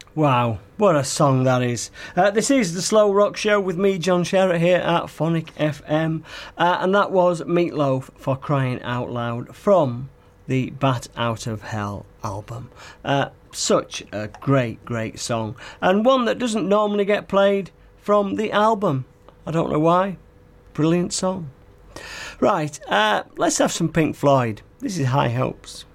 Wow, what a song that is. This is the Slow Rock Show with me, John Sherratt, here at Phonic FM. And that was Meatloaf for Crying Out Loud from the Bat Out of Hell album. Such a great, great song. And one that doesn't normally get played from the album. I don't know why. Brilliant song. Right, let's have some Pink Floyd. This is High Hopes.